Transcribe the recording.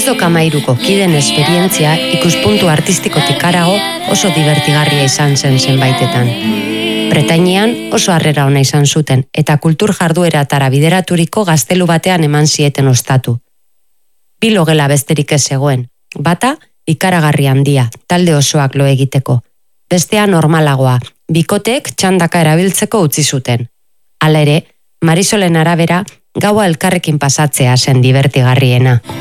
Bultzok 13ko kiden esperientzia ikuspuntu artistikotik harago oso divertigarria izan zen zenbaitetan. Bretainean oso harrera ona izan zuten eta kultur jardueratara bideraturiko gaztelu batean eman zieten ostatu. 2 logela besterik ez zegoen, bata ikaragarri handia, talde osoak lo egiteko. Bestea normalagoa, bikoteek txandaka erabiltzeko utzi zuten. Hala ere, Marisolen arabera, gaua elkarrekin pasatzea zen divertigarriena.